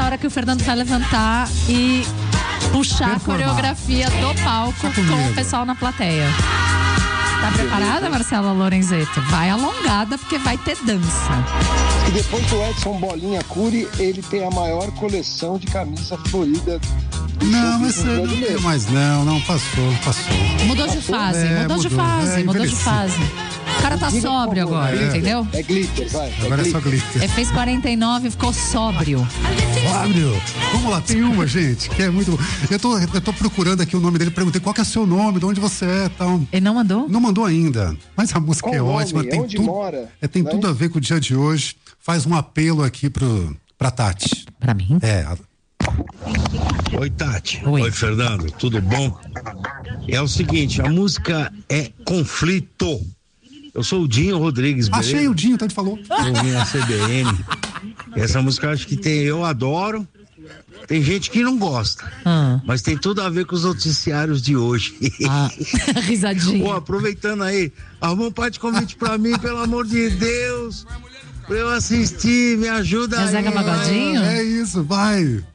hora que o Fernando vai levantar e puxar a coreografia do palco com o pessoal na plateia. Tá preparada, Marcela Lorenzeto? Vai alongada, porque vai ter dança. E depois do Edson Bolinha Cury, ele tem a maior coleção de camisa florida. Não, mas não tem mais não, passou. Mudou de fase. O cara tá sóbrio agora, entendeu? É glitter, vai. Agora é só glitter. Ele fez 49 e ficou sóbrio. Sóbrio. Vamos lá, tem uma, gente, que é muito... Eu tô procurando aqui o nome dele, perguntei qual que é o seu nome, de onde você é e tal. Ele não mandou? Não mandou ainda. Mas a música Qual é nome? ótima. Onde mora? Tem tudo a ver com o dia de hoje. Faz um apelo aqui pra Tati. Pra mim? Oi, Tati. Oi, Fernando. Tudo bom? É o seguinte, a música é Conflito. Eu sou o Dinho Rodrigues, beleza? Achei o Dinho, tanto falou. Eu vim na CBN. Essa música eu acho que eu adoro. Tem gente que não gosta, mas tem tudo a ver com os noticiários de hoje. Risadinha. Pô, aproveitando aí, arruma um par de convite pra mim, pelo amor de Deus. Pra eu assistir, me ajuda aí. Zeca Pagodinho? É isso, vai.